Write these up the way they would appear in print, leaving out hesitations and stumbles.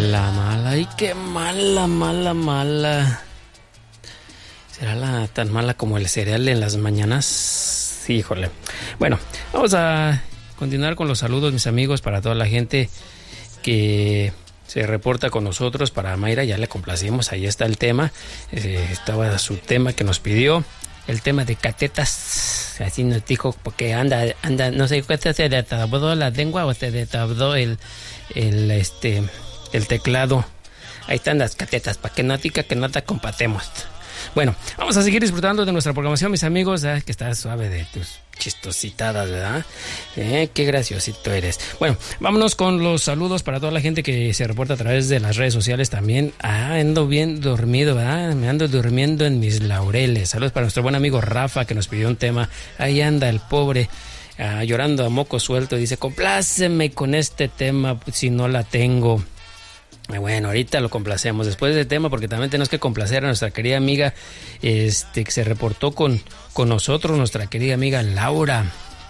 mala. Ay, qué mala. ¿Será tan mala como el cereal en las mañanas? Híjole. Bueno, vamos a continuar con los saludos, mis amigos, para toda la gente que se reporta con nosotros. Para Mayra ya le complacimos, ahí está el tema. Estaba su tema que nos pidió, el tema de catetas. Así nos dijo, porque anda, no sé, ¿se detabdó la lengua o se detabdó el teclado? Ahí están las catetas, para que no diga que no te compatemos. Bueno, vamos a seguir disfrutando de nuestra programación, mis amigos. Que estás suave de tus chistositadas, ¿verdad? Qué graciosito eres. Bueno, vámonos con los saludos para toda la gente que se reporta a través de las redes sociales también. Ando bien dormido, ¿verdad? Me ando durmiendo en mis laureles. Saludos para nuestro buen amigo Rafa, que nos pidió un tema. Ahí anda el pobre, llorando a moco suelto. Dice, compláceme con este tema si no la tengo. Bueno, ahorita lo complacemos después del tema, porque también tenemos que complacer a nuestra querida amiga que se reportó con nosotros, nuestra querida amiga Laura.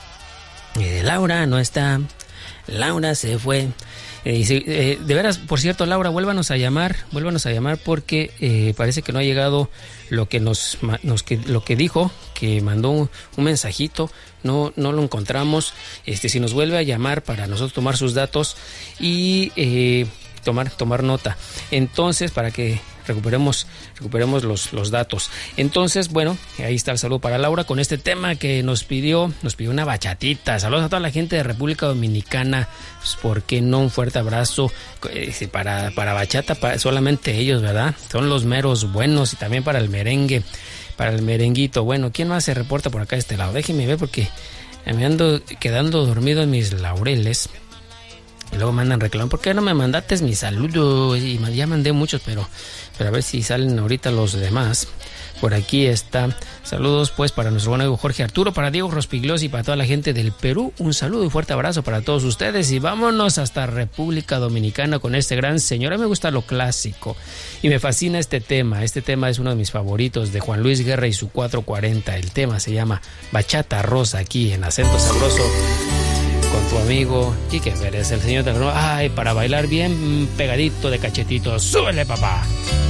Laura no está, Laura se fue. De veras, por cierto, Laura, vuélvanos a llamar porque parece que no ha llegado lo que lo que dijo, que mandó un mensajito. No lo encontramos. Si nos vuelve a llamar para nosotros tomar sus datos y tomar nota, entonces, para que recuperemos los datos. Entonces, bueno, ahí está el saludo para Laura con este tema que nos pidió una bachatita. Saludos a toda la gente de República Dominicana. Pues, ¿por qué no? Un fuerte abrazo para bachata, solamente ellos, ¿verdad? Son los meros buenos. Y también para el merengue, para el merenguito. Bueno, ¿quién más se reporta por acá de este lado? Déjenme ver, porque me ando quedando dormido en mis laureles. Y luego mandan reclamo, ¿por qué no me mandaste mis saludos? Y ya mandé muchos, pero a ver si salen ahorita los demás. Por aquí está. Saludos pues para nuestro buen amigo Jorge Arturo, para Diego Rospigliosi y para toda la gente del Perú. Un saludo y fuerte abrazo para todos ustedes. Y vámonos hasta República Dominicana con este gran señor. A mí me gusta lo clásico y me fascina este tema. Este tema es uno de mis favoritos, de Juan Luis Guerra y su 440. El tema se llama Bachata Rosa, aquí en Acento Sabroso, con tu amigo Quique Pérez, el señor de la... Ay, para bailar bien pegadito de cachetito. ¡Súbele, papá!